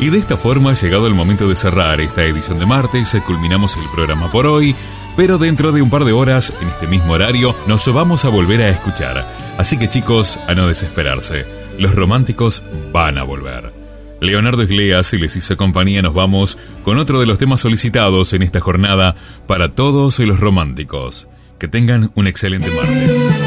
Y de esta forma ha llegado el momento de cerrar esta edición de martes. Culminamos el programa por hoy, pero dentro de un par de horas, en este mismo horario, nos vamos a volver a escuchar. Así que chicos, a no desesperarse. Los románticos van a volver. Leonardo Iglesias y les hizo compañía. Nos vamos con otro de los temas solicitados en esta jornada para todos los románticos. Que tengan un excelente martes.